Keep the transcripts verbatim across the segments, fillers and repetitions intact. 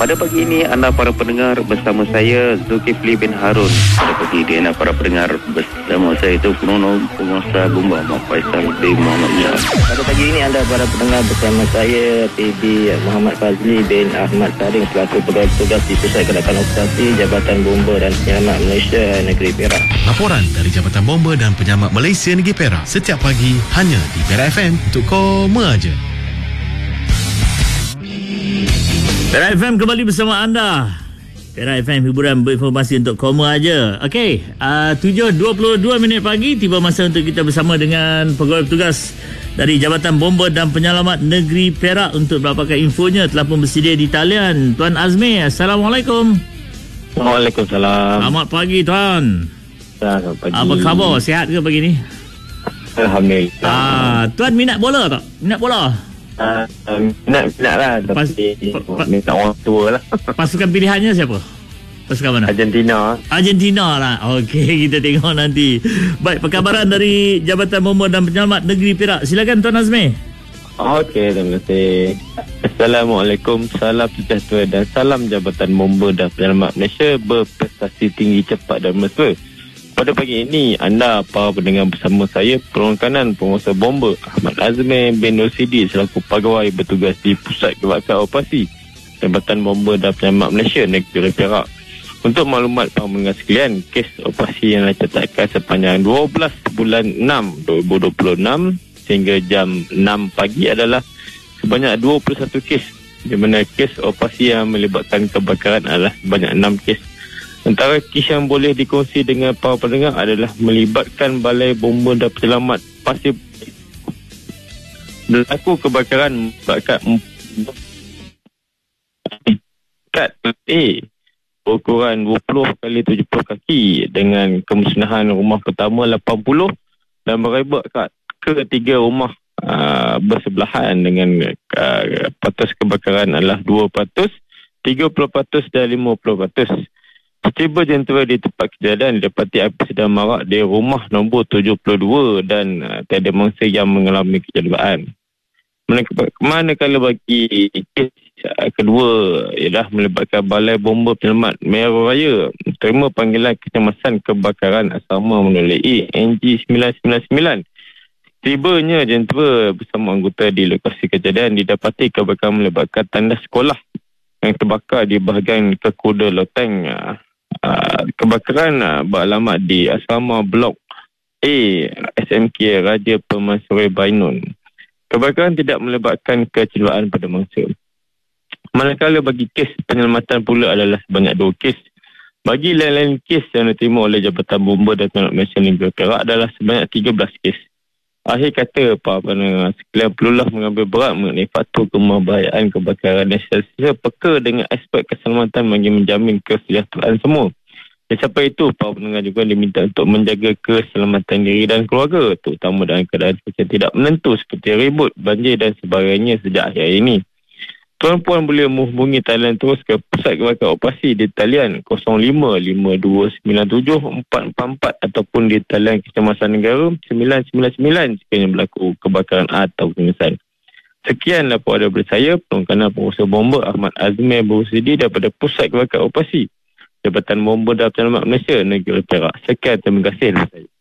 Pada pagi ini anda para pendengar bersama saya Zulkifli bin Harun. Pada pagi ini anda para pendengar bersama saya itu Penuno Penguasa Bomba Muhammad Faisal bin Muhammad Mia. Pada pagi ini anda para pendengar bersama saya P B Muhammad Fazli bin Ahmad Saring selaku pegawai tugas di Pusat Gerakan Operasi Jabatan Bomba dan Penyelamat Malaysia Negeri Perak. Laporan dari Jabatan Bomba dan Penyelamat Malaysia Negeri Perak setiap pagi hanya di Perak F M untuk koma aja. Perak F M kembali bersama anda. Perak F M hiburan berinformasi untuk koma aja. Okey, uh, tujuh dua puluh dua minit pagi tiba masa untuk kita bersama dengan pegawai petugas dari Jabatan Bomba dan Penyelamat Negeri Perak untuk mendapatkan infonya. Telah pun bersedia di talian Tuan Azmi. Assalamualaikum. Waalaikumsalam. Selamat pagi Tuan. Selamat pagi. Apa khabar? Sihat ke pagi ni? Alhamdulillah. Ah, Tuan minat bola tak? Minat bola? Uh, minat, minat lah. Tapi Pas, minta orang tua lah. Pasukan pilihannya siapa? Pasukan mana? Argentina. Argentina lah. Okey, kita tengok nanti. Baik, perkabaran dari Jabatan Bomba dan Penyelamat Negeri Perak. Silakan Tuan Azmi. Okey, terima kasih. Assalamualaikum, salam sejahtera dan salam Jabatan Bomba dan Penyelamat Malaysia berprestasi tinggi, cepat dan mesra. Pada pagi ini, anda para pendengar bersama saya Penolong Kanan Penguasa Bomba Ahmad Azmi bin Nursidin selaku pegawai bertugas di Pusat Gerakan Operasi Jabatan Bomba dan Penyelamat Malaysia Negeri Perak. Untuk maklumat para pendengar sekalian, kes operasi yang dicatatkan sepanjang dua belas bulan enam dua ribu dua puluh enam sehingga jam enam pagi adalah sebanyak dua puluh satu kes, di mana kes operasi yang melibatkan kebakaran adalah sebanyak enam kes. Antara kes yang boleh dikongsi dengan para pendengar adalah melibatkan Balai Bomba dan Penyelamat Pasir. Berlaku kebakaran melibatkan kat A berukuran dua puluh kali tujuh puluh kaki dengan kemusnahan rumah pertama lapan puluh dan merebak kat ketiga rumah uh, bersebelahan dengan uh, patus kebakaran adalah dua peratus, tiga puluh peratus dan lima puluh peratus. Setiba jentera di tempat kejadian didapati api sedang marak di rumah nombor tujuh puluh dua dan uh, tiada mangsa yang mengalami kecederaan. Manakala bagi kes uh, kedua ialah melibatkan Balai Bomba Penyelamat Merah Raya terima panggilan kecemasan kebakaran asrama melalui N G sembilan sembilan sembilan. Tibanya jentera bersama anggota di lokasi kejadian didapati kebakaran melibatkan tandas sekolah yang terbakar di bahagian Kekuda Loteng. Uh, Uh, kebakaran uh, beralamat di asrama blok A S M K Raja Permaisuri Bainun. Kebakaran tidak melibatkan kecederaan pada mangsa. Manakala bagi kes penyelamatan pula adalah sebanyak dua kes. Bagi lain-lain kes yang diterima oleh Jabatan Bomba dan Penyelamat Malaysia Negeri Perak adalah sebanyak tiga belas kes. Akhir kata, para pendengar sekalian perlulah mengambil berat mengenai faktor kemahbahayaan kebakaran dan seterusnya peka dengan aspek keselamatan bagi menjamin kesejahteraan semua. Dan sampai itu, para pendengar juga diminta untuk menjaga keselamatan diri dan keluarga, terutama dalam keadaan yang tidak menentu seperti ribut, banjir dan sebagainya sejak akhir ini. Tuan-puan boleh menghubungi talian terus ke Pusat Gerakan Operasi di talian kosong lima lima dua sembilan tujuh empat empat empat ataupun di talian Kecemasan Negara sembilan sembilan sembilan sekiranya berlaku kebakaran atau pengesan. Sekian laporan daripada saya, Penolong Kanan Penguasa Bomba Ahmad Azmi Berusidi daripada Pusat Gerakan Operasi Jabatan Bomba dan Penyelamat Malaysia Negeri Perak. Sekian, terima kasih.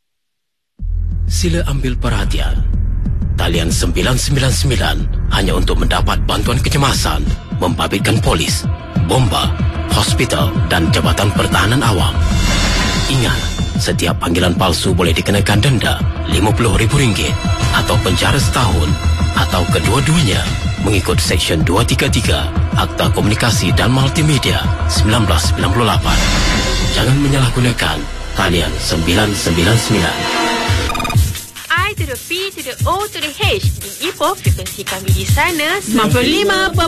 Sila ambil perhatian. Talian sembilan sembilan sembilan hanya untuk mendapat bantuan kecemasan, membabitkan polis, bomba, hospital dan Jabatan Pertahanan Awam. Ingat, setiap panggilan palsu boleh dikenakan denda lima puluh ribu ringgit atau penjara setahun atau kedua-duanya mengikut Seksyen dua tiga tiga Akta Komunikasi dan Multimedia seribu sembilan ratus sembilan puluh lapan. Jangan menyalahgunakan talian sembilan sembilan sembilan. I to the P to the O to the H. Di Ipoh, frekuensi kami di sana sembilan puluh lima